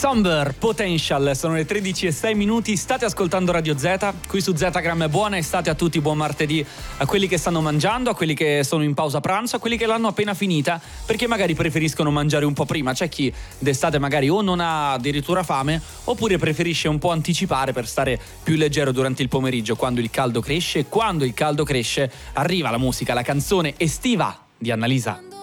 Somber Potential, sono le 13:06, state ascoltando Radio Z, qui su Zgram. Buona estate a tutti, buon martedì a quelli che stanno mangiando, a quelli che sono in pausa pranzo, a quelli che l'hanno appena finita, perché magari preferiscono mangiare un po' prima. C'è chi d'estate magari o non ha addirittura fame, oppure preferisce un po' anticipare per stare più leggero durante il pomeriggio, quando il caldo cresce. E quando il caldo cresce arriva la musica, la canzone estiva di Annalisa.